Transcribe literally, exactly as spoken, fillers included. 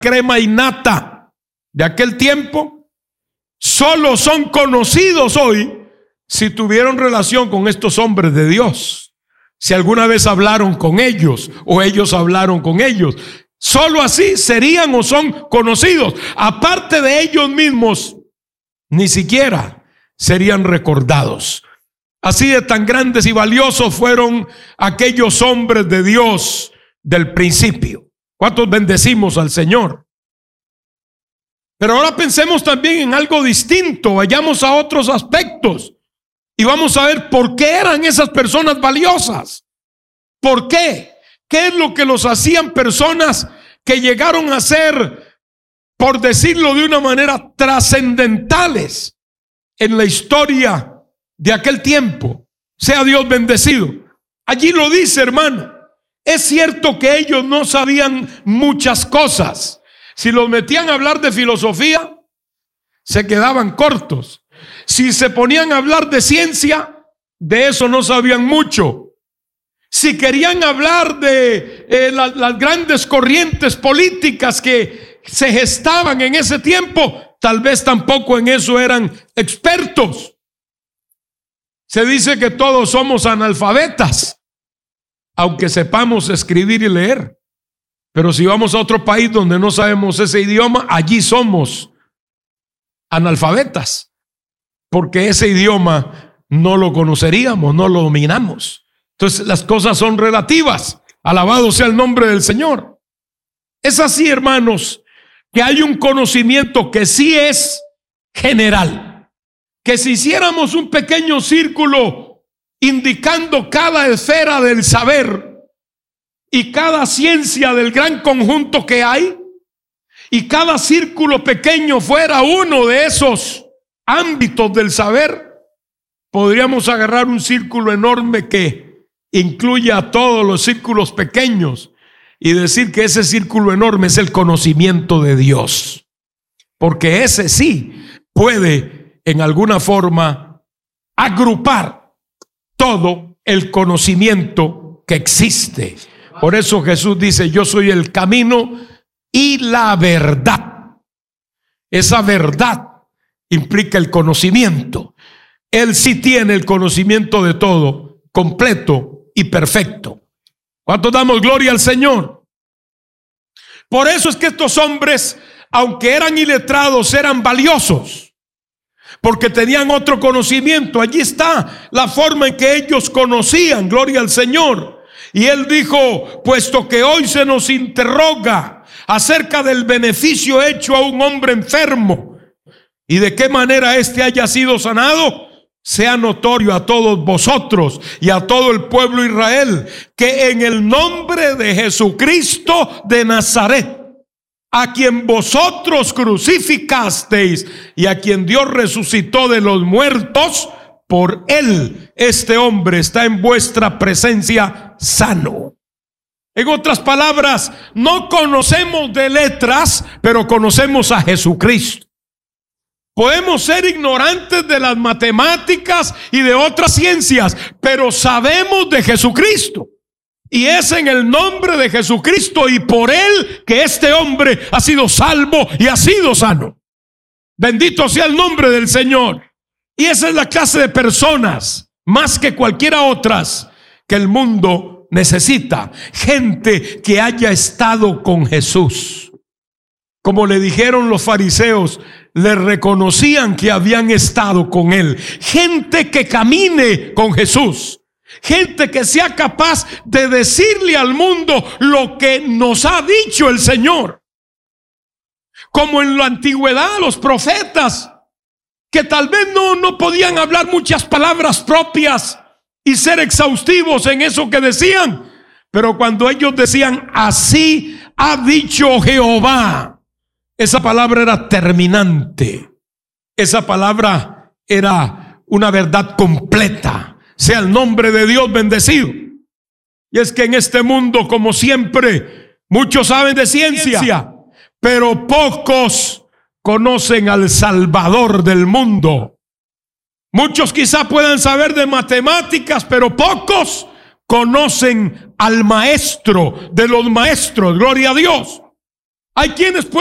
crema y nata de aquel tiempo, solo son conocidos hoy si tuvieron relación con estos hombres de Dios, si alguna vez hablaron con ellos o ellos hablaron con ellos. Solo así serían o son conocidos. Aparte de ellos mismos, ni siquiera serían recordados. Así de tan grandes y valiosos fueron aquellos hombres de Dios del principio. ¿Cuántos bendecimos al Señor? Pero ahora pensemos también en algo distinto. Vayamos a otros aspectos y vamos a ver por qué eran esas personas valiosas. ¿Por qué? ¿Qué es lo que los hacían personas que llegaron a ser, por decirlo de una manera, trascendentales en la historia de aquel tiempo? Sea Dios bendecido. Allí lo dice, hermano. Es cierto que ellos no sabían muchas cosas. Si los metían a hablar de filosofía, se quedaban cortos. Si se ponían a hablar de ciencia, de eso no sabían mucho. Si querían hablar de eh, la, las grandes corrientes políticas que se gestaban en ese tiempo, tal vez tampoco en eso eran expertos. Se dice que todos somos analfabetas, aunque sepamos escribir y leer. Pero si vamos a otro país donde no sabemos ese idioma, allí somos analfabetas, porque ese idioma no lo conoceríamos, no lo dominamos. Entonces las cosas son relativas. Alabado sea el nombre del Señor. Es así, hermanos, que hay un conocimiento que sí es general. Que si hiciéramos un pequeño círculo indicando cada esfera del saber y cada ciencia del gran conjunto que hay, y cada círculo pequeño fuera uno de esos ámbitos del saber, podríamos agarrar un círculo enorme que incluye a todos los círculos pequeños y decir que ese círculo enorme es el conocimiento de Dios, porque ese sí puede en alguna forma agrupar todo el conocimiento que existe. Por eso Jesús dice: yo soy el camino y la verdad. Esa verdad implica el conocimiento. Él sí tiene el conocimiento de todo, completo y perfecto. ¿Cuántos damos gloria al Señor? Por eso es que estos hombres, aunque eran iletrados, eran valiosos, porque tenían otro conocimiento. Allí está la forma en que ellos conocían, gloria al Señor. Y él dijo: puesto que hoy se nos interroga acerca del beneficio hecho a un hombre enfermo y de qué manera éste haya sido sanado, sea notorio a todos vosotros y a todo el pueblo de Israel que en el nombre de Jesucristo de Nazaret, a quien vosotros crucificasteis y a quien Dios resucitó de los muertos, por él este hombre está en vuestra presencia sano. En otras palabras, no conocemos de letras, pero conocemos a Jesucristo. Podemos ser ignorantes de las matemáticas y de otras ciencias, pero sabemos de Jesucristo. Y es en el nombre de Jesucristo y por él que este hombre ha sido salvo y ha sido sano. Bendito sea el nombre del Señor. Y esa es la clase de personas, más que cualquiera otras, que el mundo necesita. Gente que haya estado con Jesús. Como le dijeron los fariseos, le reconocían que habían estado con él. Gente que camine con Jesús. Gente que sea capaz de decirle al mundo lo que nos ha dicho el Señor. Como en la antigüedad los profetas, que tal vez no, no podían hablar muchas palabras propias y ser exhaustivos en eso que decían, pero cuando ellos decían: así ha dicho Jehová, esa palabra era terminante. Esa palabra era una verdad completa. Sea el nombre de Dios bendecido. Y es que en este mundo, como siempre, muchos saben de ciencia, pero pocos conocen al Salvador del mundo. Muchos quizá puedan saber de matemáticas, pero pocos conocen al Maestro de los maestros. Gloria a Dios. Hay quienes